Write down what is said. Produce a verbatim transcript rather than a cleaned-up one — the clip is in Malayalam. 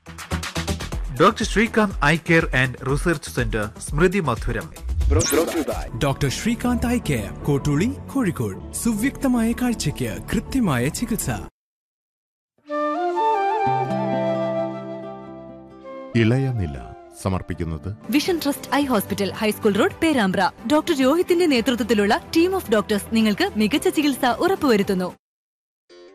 Doctor Srikanth eye care and research centre സ്മൃതി മധുരം. Doctor Srikanth eye care, Kottooli, Kozhikode. സുവ്യക്തമായ കാഴ്ചയ്ക്ക് കൃത്യമായ ചികിത്സ. ഇളയനില സമർപ്പിക്കുന്നത് vision trust eye hospital, high school road, Perambra. Doctor രോഹിത്തിന്റെ നേതൃത്വത്തിലുള്ള ടീം ഓഫ് ഡോക്ടേഴ്സ് നിങ്ങൾക്ക് മികച്ച ചികിത്സ ഉറപ്പുവരുത്തുന്നു.